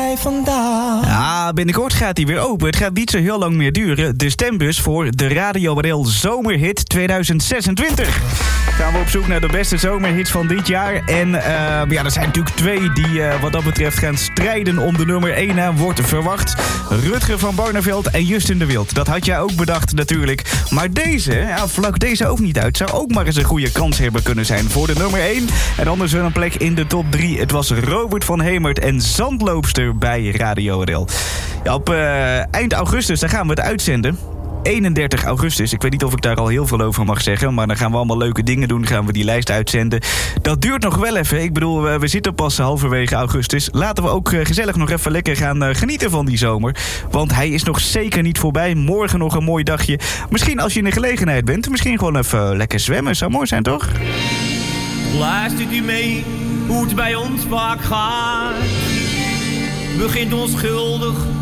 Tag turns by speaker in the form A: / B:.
A: jij vandaan?
B: Ja, binnenkort gaat hij weer open. Het gaat niet zo heel lang meer duren. De stembus voor de Radio Rail Zomerhit 2026. Gaan we op zoek naar de beste zomerhits van dit jaar. En ja, er zijn natuurlijk twee die wat dat betreft gaan strijden om de nummer 1 naam, wordt verwacht. Rutger van Barneveld en Justin de Wild. Dat had jij ook bedacht natuurlijk. Maar deze, ja, vlak deze ook niet uit. Zou ook maar eens een goede kans hebben kunnen zijn voor de nummer 1. En anders wel een plek in de top 3. Het was Robert van Hemert en Zandloopster bij Radio Rail. Ja, op eind augustus daar gaan we het uitzenden. 31 augustus. Ik weet niet of ik daar al heel veel over mag zeggen, maar dan gaan we allemaal leuke dingen doen. Gaan we die lijst uitzenden. Dat duurt nog wel even. Ik bedoel, we zitten pas halverwege augustus. Laten we ook gezellig nog even lekker gaan genieten van die zomer. Want hij is nog zeker niet voorbij. Morgen nog een mooi dagje. Misschien als je in de gelegenheid bent, misschien gewoon even lekker zwemmen. Zou mooi zijn, toch?
C: Luistert u mee hoe het bij ons vaak gaat? Begint onschuldig